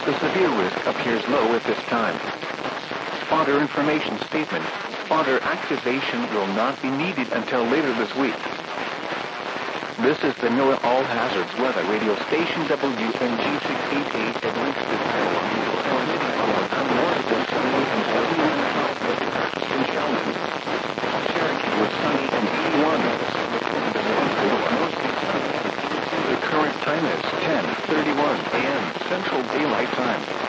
The severe risk appears low at this time. Fodder information statement. Fodder activation will not be needed until later this week. This is the NOAA All Hazards Weather Radio Station WNG688 at Winston, Iowa. In Sheldon, Cherokee was sunny and 81. The current time is 10:31 a.m. Central Daylight Time.